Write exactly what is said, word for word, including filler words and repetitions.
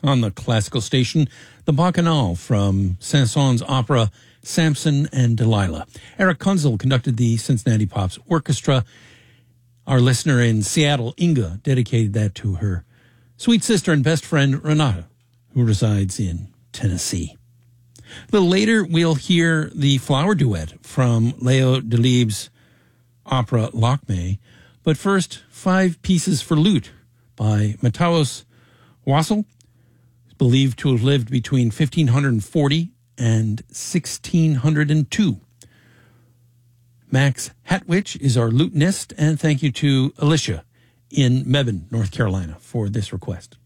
On the classical station, the Bacchanal from Saint-Saëns' opera Samson and Delilah. Eric Kunzel conducted the Cincinnati Pops Orchestra. Our listener in Seattle, Inga, dedicated that to her sweet sister and best friend, Renata, who resides in Tennessee. A little later, we'll hear the flower duet from Leo Delibes' opera Lakmé. But first, five pieces for lute by Matthäus Wössl, believed to have lived between fifteen forty and sixteen oh two. Max Hatwich is our lutenist, and thank you to Alicia in Mebane, North Carolina, for this request.